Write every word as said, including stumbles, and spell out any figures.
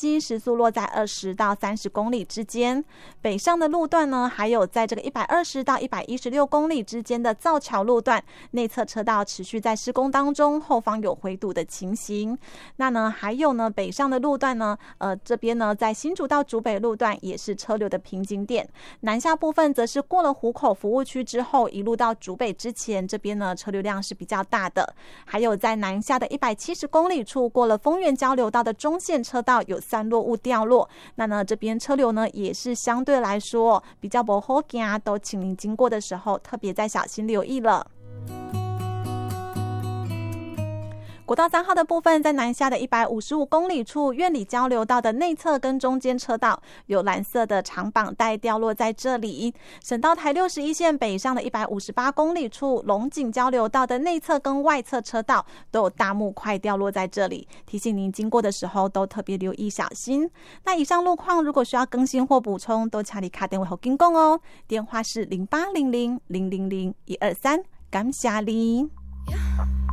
西时速落在二十到三十公里之间。北上的路段呢，还有在这个一百二十到一百一十六公里之间的造桥路段，内侧车道持续在施工当中，后方有回堵的情形。那呢，还有呢，北上的路段呢，呃，这边呢，在新竹到竹北路段也是车流的瓶颈点。南下部分则是过了湖口服务区之后，一路到竹北之前，这边呢车流量是比较大的。还有在南下的一百七十公里处，过了丰原交流道的中线车道有散落物掉落，那呢这边车流呢也是相对来说比较不好行，都请您经过的时候特别再小心留意了。国道三号的部分，在南下的一百五十五公里处，苑里交流道的内侧跟中间车道有蓝色的长绑带掉落在这里。省道台六十一线北上的一百五十八公里处，龙井交流道的内侧跟外侧车道都有大木块掉落在这里，提醒您经过的时候都特别留意小心。那以上路况如果需要更新或补充，都请你打电话给金工哦，电话是零八零零零零零一二三，感谢你。